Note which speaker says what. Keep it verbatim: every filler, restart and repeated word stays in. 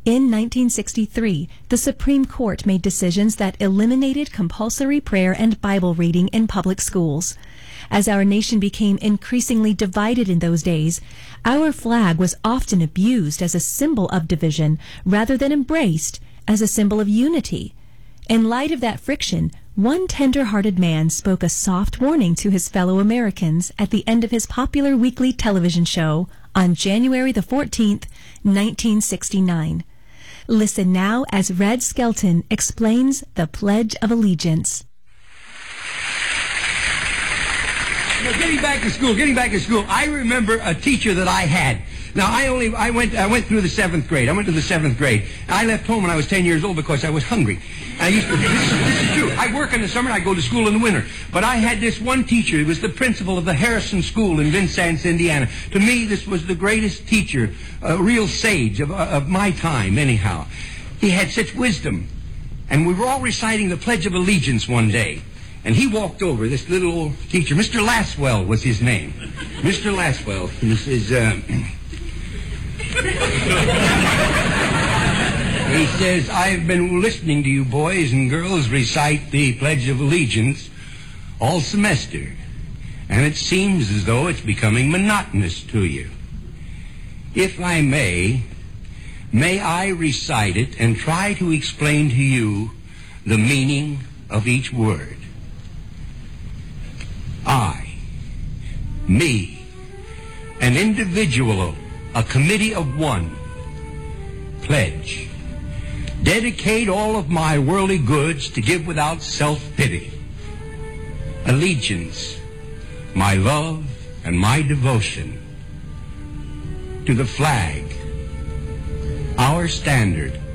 Speaker 1: In nineteen sixty-three, the Supreme Court made decisions that eliminated compulsory prayer and Bible reading in public schools. As our nation became increasingly divided in those days, our flag was often abused as a symbol of division rather than embraced as a symbol of unity. In light of that friction, one tender-hearted man spoke a soft warning to his fellow Americans at the end of his popular weekly television show on January the fourteenth, nineteen sixty-nine. Listen now as Red Skelton explains the Pledge of Allegiance.
Speaker 2: Now, getting back to school, getting back to school, I remember a teacher that I had. Now, I only, I went, I went through the seventh grade. I went to the seventh grade. I left home when I was ten years old because I was hungry. I used to, this is, this is true. I work in the summer, I go to school in the winter. But I had this one teacher, he was the principal of the Harrison School in Vincennes, Indiana. To me, this was the greatest teacher, a real sage of, of my time, anyhow. He had such wisdom. And we were all reciting the Pledge of Allegiance one day. And he walked over, this little old teacher, Mister Laswell was his name. Mister Laswell, he says, uh, he says, I've been listening to you boys and girls recite the Pledge of Allegiance all semester, and it seems as though it's becoming monotonous to you. If I may, may I recite it and try to explain to you the meaning of each word. I, me, an individual, a committee of one, pledge, dedicate all of my worldly goods to give without self-pity, allegiance, my love and my devotion to the flag, our standard,